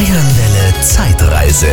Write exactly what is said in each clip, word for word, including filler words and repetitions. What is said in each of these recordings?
Bayernwelle Zeitreise.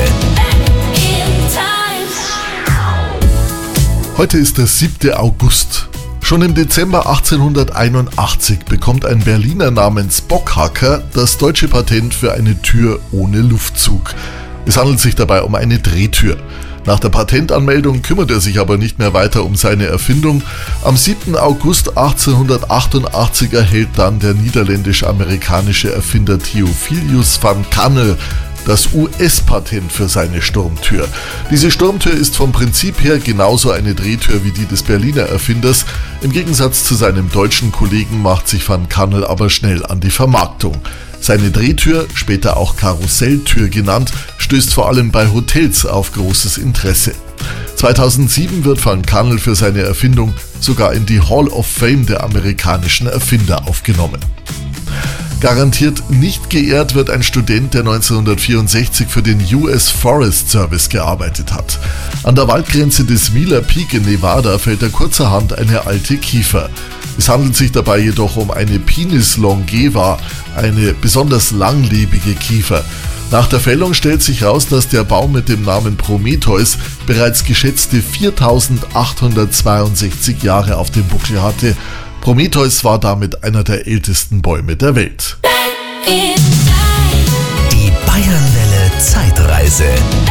Heute ist der siebte August. Schon im Dezember achtzehnhunderteinundachtzig bekommt ein Berliner namens Bockhacker das deutsche Patent für eine Tür ohne Luftzug. Es handelt sich dabei um eine Drehtür. Nach der Patentanmeldung kümmert er sich aber nicht mehr weiter um seine Erfindung. Am siebten August achtzehnhundertachtundachtzig erhält dann der niederländisch-amerikanische Erfinder Theophilus van Kannel das U S-Patent für seine Sturmtür. Diese Sturmtür ist vom Prinzip her genauso eine Drehtür wie die des Berliner Erfinders. Im Gegensatz zu seinem deutschen Kollegen macht sich van Kannel aber schnell an die Vermarktung. Seine Drehtür, später auch Karusselltür genannt, stößt vor allem bei Hotels auf großes Interesse. zweitausendsieben wird van Kannel für seine Erfindung sogar in die Hall of Fame der amerikanischen Erfinder aufgenommen. Garantiert nicht geehrt wird ein Student, der neunzehnhundertvierundsechzig für den U S Forest Service gearbeitet hat. An der Waldgrenze des Wheeler Peak in Nevada fällt er kurzerhand eine alte Kiefer. Es handelt sich dabei jedoch um eine Pinus longeva, eine besonders langlebige Kiefer. Nach der Fällung stellt sich heraus, dass der Baum mit dem Namen Prometheus bereits geschätzte viertausendachthundertzweiundsechzig Jahre auf dem Buckel hatte. Prometheus war damit einer der ältesten Bäume der Welt. Die Bayernwelle Zeitreise.